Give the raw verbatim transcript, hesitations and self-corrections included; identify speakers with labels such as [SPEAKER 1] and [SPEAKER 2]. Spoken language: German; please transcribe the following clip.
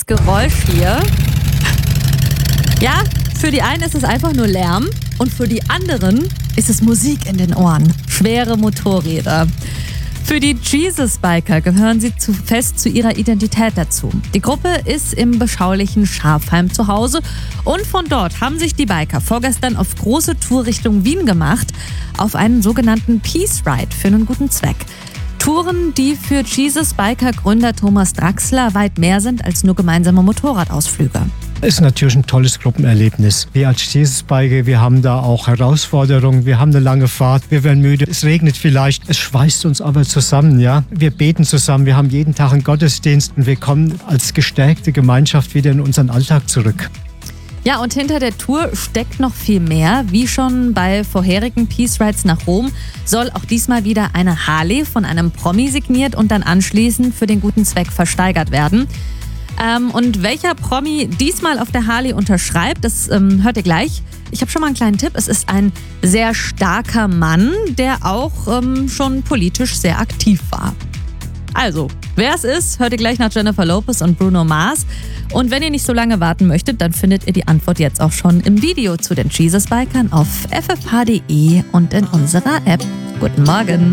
[SPEAKER 1] Geräusch hier. Ja, für die einen ist es einfach nur Lärm und für die anderen ist es Musik in den Ohren. Schwere Motorräder. Für die Jesus-Biker gehören sie zu fest zu ihrer Identität dazu. Die Gruppe ist im beschaulichen Schafheim zu Hause und von dort haben sich die Biker vorgestern auf große Tour Richtung Wien gemacht, auf einen sogenannten Peace Ride für einen guten Zweck. Touren, die für Jesus-Biker-Gründer Thomas Draxler weit mehr sind als nur gemeinsame Motorradausflüge.
[SPEAKER 2] Ist natürlich ein tolles Gruppenerlebnis. Wir als Jesus-Biker, wir haben da auch Herausforderungen, wir haben eine lange Fahrt, wir werden müde, es regnet vielleicht, es schweißt uns aber zusammen, ja. Wir beten zusammen, wir haben jeden Tag einen Gottesdienst und wir kommen als gestärkte Gemeinschaft wieder in unseren Alltag zurück.
[SPEAKER 1] Ja, und hinter der Tour steckt noch viel mehr. Wie schon bei vorherigen Peace Rides nach Rom soll auch diesmal wieder eine Harley von einem Promi signiert und dann anschließend für den guten Zweck versteigert werden. Ähm, und welcher Promi diesmal auf der Harley unterschreibt, das ähm, hört ihr gleich. Ich habe schon mal einen kleinen Tipp. Es ist ein sehr starker Mann, der auch ähm, schon politisch sehr aktiv war. Also, wer es ist, hört ihr gleich nach Jennifer Lopez und Bruno Mars. Und wenn ihr nicht so lange warten möchtet, dann findet ihr die Antwort jetzt auch schon im Video zu den Jesus-Bikern auf f f h punkt d e und in unserer App. Guten Morgen!